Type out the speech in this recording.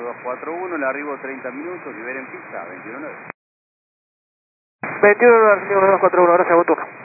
241, el arribo 30 minutos, liberen pista, 21-9. 21-9, 241, gracias, buen turno.